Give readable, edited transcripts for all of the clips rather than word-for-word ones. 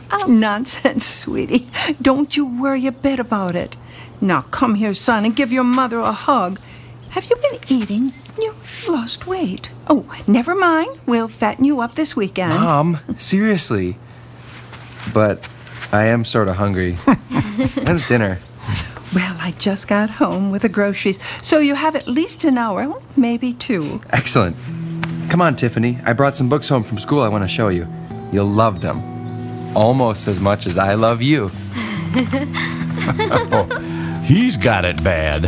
Nonsense, sweetie. Don't you worry a bit about it. Now come here, son, and give your mother a hug. Have you been eating? You lost weight. Oh, never mind. We'll fatten you up this weekend. Mom, seriously. But I am sort of hungry. When's dinner? Well, I just got home with the groceries, so you have at least an hour, maybe 2. Excellent. Come on, Tiffany. I brought some books home from school I want to show you. You'll love them. Almost as much as I love you. Oh, he's got it bad.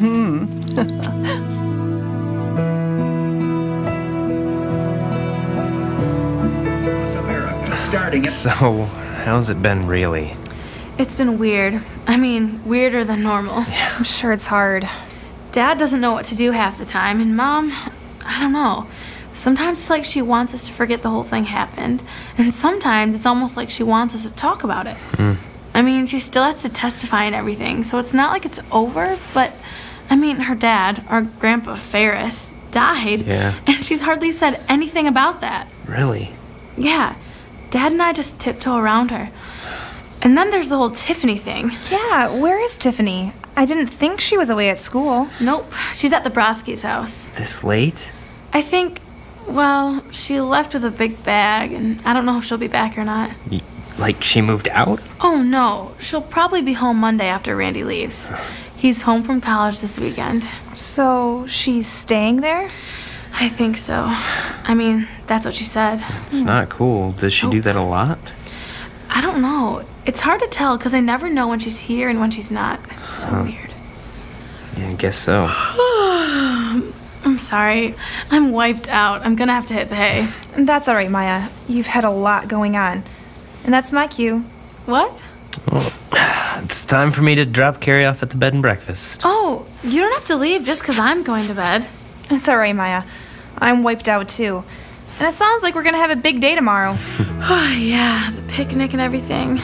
So, how's it been really? It's been weird. I mean, weirder than normal. I'm sure it's hard. Dad doesn't know what to do half the time, and Mom, I don't know. Sometimes it's like she wants us to forget the whole thing happened, and sometimes it's almost like she wants us to talk about it. I mean, she still has to testify and everything, so it's not like it's over, but, I mean, her dad, our Grandpa Ferris, died, and she's hardly said anything about that. Really? Yeah. Dad and I just tiptoe around her. And then there's the whole Tiffany thing. Yeah, where is Tiffany? I didn't think she was away at school. Nope, she's at the Broski's house. This late? I think, well, she left with a big bag, and I don't know if she'll be back or not. Like she moved out? Oh, no. She'll probably be home Monday after Randy leaves. He's home from college this weekend. So she's staying there? I think so. I mean, that's what she said. It's not cool. Does she do that a lot? I don't know. It's hard to tell because I never know when she's here and when she's not. It's so weird. Yeah, I guess so. I'm sorry. I'm wiped out. I'm gonna have to hit the hay. That's all right, Maya. You've had a lot going on. And that's my cue. What? Well, it's time for me to drop Carrie off at the bed and breakfast. Oh, you don't have to leave just because I'm going to bed. It's all right, Maya. I'm wiped out, too. And it sounds like we're going to have a big day tomorrow. Oh, yeah, the picnic and everything.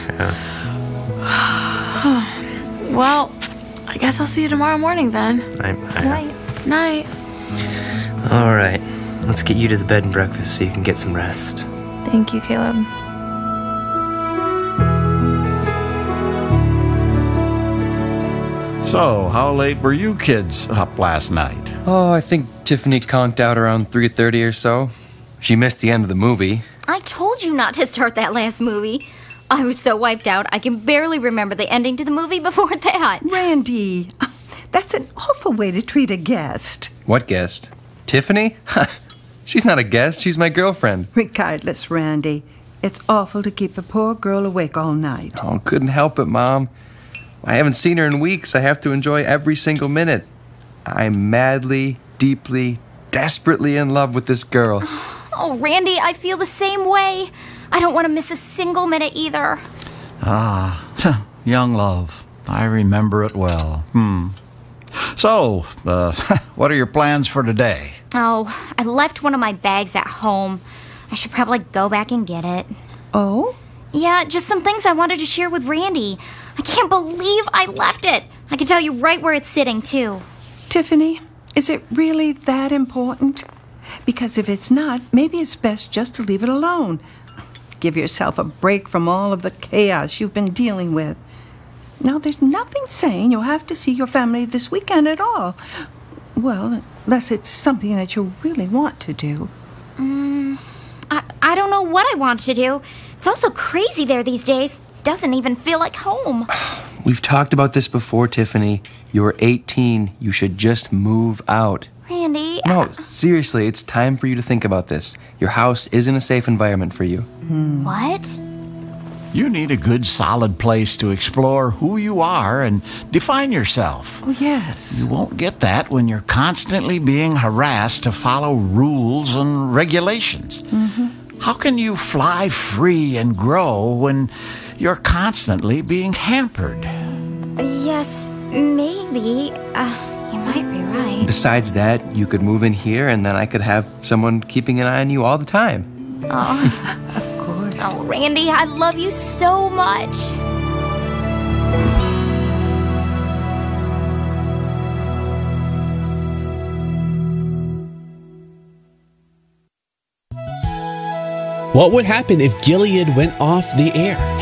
Well, I guess I'll see you tomorrow morning then. Night. Night. All right. Let's get you to the bed and breakfast so you can get some rest. Thank you, Caleb. So, how late were you kids up last night? Oh, I think Tiffany conked out around 3:30 or so. She missed the end of the movie. I told you not to start that last movie. I was so wiped out, I can barely remember the ending to the movie before that. Randy, that's an awful way to treat a guest. What guest? Tiffany? She's not a guest. She's my girlfriend. Regardless, Randy, it's awful to keep the poor girl awake all night. Oh, couldn't help it, Mom. I haven't seen her in weeks. I have to enjoy every single minute. I'm madly, deeply, desperately in love with this girl. Oh, Randy, I feel the same way. I don't want to miss a single minute either. Ah, young love. I remember it well. So, what are your plans for today? Oh, I left one of my bags at home. I should probably go back and get it. Oh? Yeah, just some things I wanted to share with Randy. I can't believe I left it. I can tell you right where it's sitting, too. Tiffany, is it really that important? Because if it's not, maybe it's best just to leave it alone. Give yourself a break from all of the chaos you've been dealing with. Now, there's nothing saying you'll have to see your family this weekend at all. Well, unless it's something that you really want to do. I don't know what I want to do. It's all so crazy there these days. Doesn't even feel like home. We've talked about this before, Tiffany. You're 18. You should just move out. Randy... No, seriously, it's time for you to think about this. Your house isn't a safe environment for you. What? You need a good, solid place to explore who you are and define yourself. Oh, yes. You won't get that when you're constantly being harassed to follow rules and regulations. How can you fly free and grow when you're constantly being hampered? Yes, maybe. You might be right. Besides that, you could move in here and then I could have someone keeping an eye on you all the time. Of course. Oh, Randy, I love you so much. What would happen if Gilead went off the air?